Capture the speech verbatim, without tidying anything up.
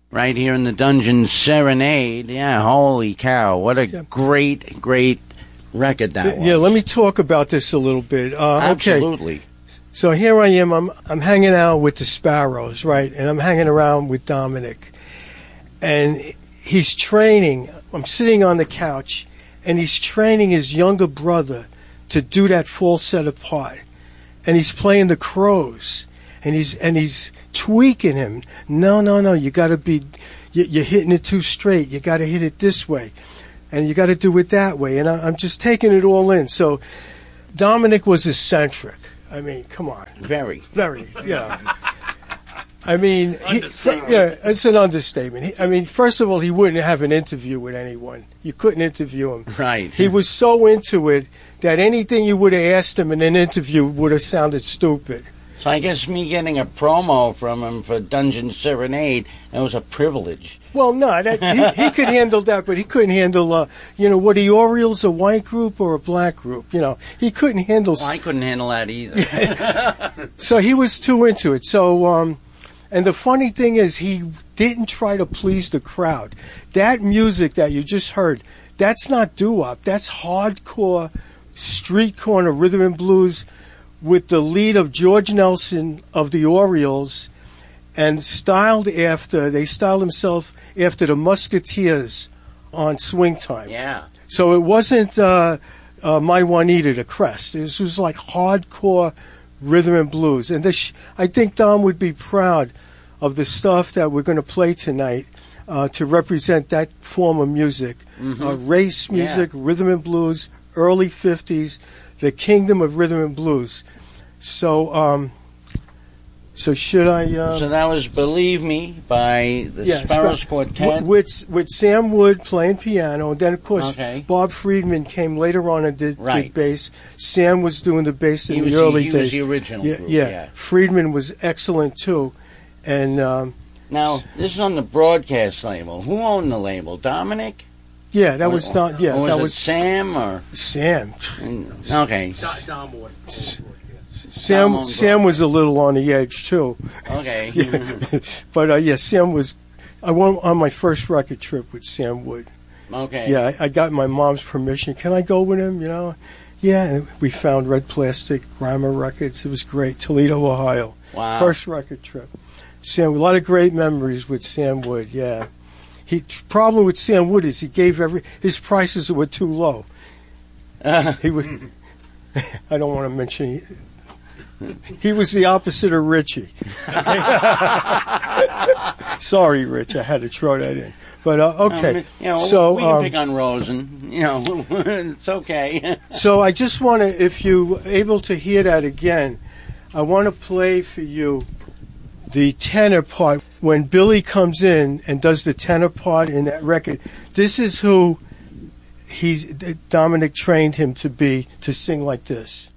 right here in the Dungeon Serenade. Yeah, holy cow. What a yeah. great, great record that was. Yeah, let me talk about this a little bit. Uh, Absolutely. Okay. So here I am. I'm I'm hanging out with the Sparrows, right? And I'm hanging around with Dominic. And he's training. I'm sitting on the couch, and he's training his younger brother to do that falsetto part. And he's playing the Crows, and he's and he's tweaking him. No, no, no. You got to be. You're hitting it too straight. You got to hit it this way, and you got to do it that way. And I, I'm just taking it all in. So Dominic was eccentric. I mean, come on. Very. Very, yeah. I mean, he, yeah, it's an understatement. He, I mean, first of all, he wouldn't have an interview with anyone. You couldn't interview him. Right. He was so into it that anything you would have asked him in an interview would have sounded stupid. So I guess me getting a promo from him for Dungeon Serenade, it was a privilege. Well, no, that, he, he could handle that, but he couldn't handle, uh, you know, were the Orioles a white group or a black group? You know, he couldn't handle... Well, I couldn't handle that either. So he was too into it. So, um, and the funny thing is, he didn't try to please the crowd. That music that you just heard, that's not doo-wop. That's hardcore, street corner rhythm and blues with the lead of George Nelson of the Orioles, and styled after, they styled themselves after the Musketeers on Swing Time. Yeah. So it wasn't uh, uh, My Juanita, the Crest. This was like hardcore rhythm and blues. And this, I think Dom would be proud of the stuff that we're going to play tonight uh, to represent that form of music. Mm-hmm. Uh, race music, yeah. Rhythm and blues, early fifties, the kingdom of rhythm and blues. So, um, so should I? Uh, so that was "Believe Me" by the yeah, Sparrows Quartet, with with Sam Wood playing piano, and then of course okay. Bob Friedman came later on and did, right. did bass. Sam was doing the bass in he the was early the, he days. Was the original yeah, group, yeah. yeah. Friedman was excellent too, and um, now this is on the broadcast label. Who owned the label? Dominic. Yeah, that or, was not. Yeah, or was that it was Sam or Sam. Okay. Dom Wood. Sam Sam was a little on the edge too. Okay. Yeah. But uh, yeah, Sam was. I went on my first record trip with Sam Wood. Okay. Yeah, I, I got my mom's permission. Can I go with him? You know. Yeah, and we found Red Plastic, Grammar Records. It was great. Toledo, Ohio. Wow. First record trip. Sam, a lot of great memories with Sam Wood. Yeah. He problem with Sam Wood is he gave every his prices were too low. Uh. He would. I don't want to mention. He was the opposite of Richie. Sorry, Rich, I had to throw that in. But uh, okay, um, you know, so we can um, pick on Rosen. You know, it's okay. So I just want to, if you're able to hear that again, I want to play for you the tenor part when Billy comes in and does the tenor part in that record. This is who he's Dominic trained him to be to sing like this.